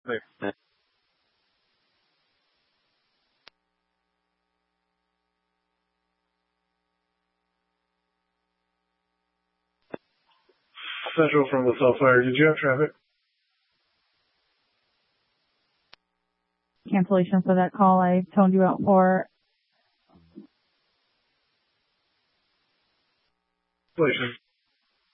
Bye. Central from the cell fire. Did you have traffic? Cancellation for that call I toned you out for. Cancellation.